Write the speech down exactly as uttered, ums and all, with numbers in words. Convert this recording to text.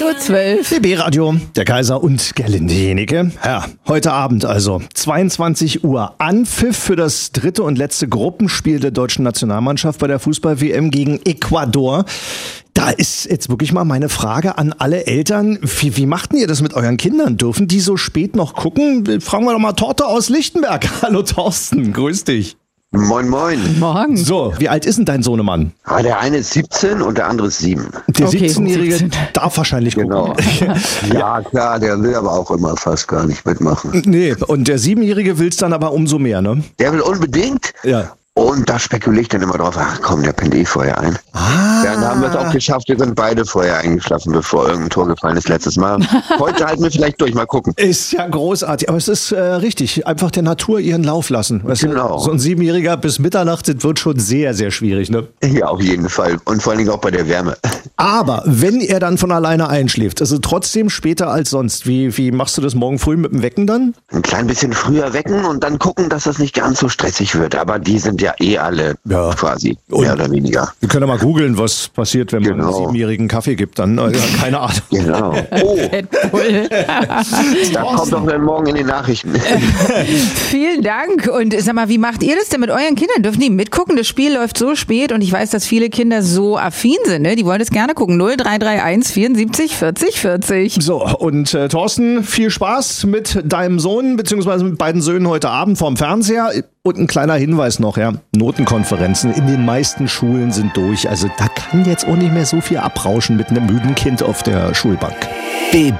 Uhr zwölf. D B-Radio, der Kaiser und Gerlinde Jenike. Ja, heute Abend also zweiundzwanzig Uhr Anpfiff für das dritte und letzte Gruppenspiel der deutschen Nationalmannschaft bei der Fußball-W M gegen Ecuador. Da ist jetzt wirklich mal meine Frage an alle Eltern. Wie, wie macht denn ihr das mit euren Kindern? Dürfen die so spät noch gucken? Fragen wir doch mal Torte aus Lichtenberg. Hallo Thorsten, grüß dich. Moin, moin. Morgen. So, wie alt ist denn dein Sohnemann? Ah, der eine ist siebzehn und der andere ist sieben. Der Okay, siebzehnjährige siebzehn. darf wahrscheinlich gucken. Genau. Ja, klar, der will aber auch immer fast gar nicht mitmachen. Nee, und der Siebenjährige will es dann aber umso mehr, ne? Der will unbedingt. Ja. Und da spekuliere ich dann immer drauf, ach komm, der pennt eh vorher ein. Ah. Dann haben wir es auch geschafft, wir sind beide vorher eingeschlafen, bevor irgendein Tor gefallen ist letztes Mal. Heute halten wir vielleicht durch, mal gucken. Ist ja großartig, aber es ist äh, richtig, einfach der Natur ihren Lauf lassen. Weißt Genau. du, so ein Siebenjähriger bis Mitternacht, das wird schon sehr, sehr schwierig, ne? Ja, auf jeden Fall. Und vor allen Dingen auch bei der Wärme. Aber wenn er dann von alleine einschläft, also trotzdem später als sonst, wie, wie machst du das morgen früh mit dem Wecken dann? Ein klein bisschen früher wecken und dann gucken, dass das nicht ganz so stressig wird. Aber die sind ja eh alle Ja. quasi, Und- mehr oder weniger. Wir können ja mal googeln, was passiert, wenn man einem Genau. Siebenjährigen Kaffee gibt. Dann, äh, ja, keine Ahnung. Genau. Oh, Red Bull. da kommt doch dann morgen in den Nachrichten. Vielen Dank. Und sag mal, wie macht ihr das denn mit euren Kindern? Dürfen die mitgucken? Das Spiel läuft so spät und ich weiß, dass viele Kinder so affin sind. Ne? Die wollen es gerne gucken. null drei drei eins vierundsiebzig vierzig vierzig. So, und äh, Thorsten, viel Spaß mit deinem Sohn, beziehungsweise mit beiden Söhnen heute Abend vorm Fernseher. Und ein kleiner Hinweis noch, ja, Notenkonferenzen in den meisten Schulen sind durch. Also da kann jetzt auch nicht mehr so viel abrauschen mit einem müden Kind auf der Schulbank.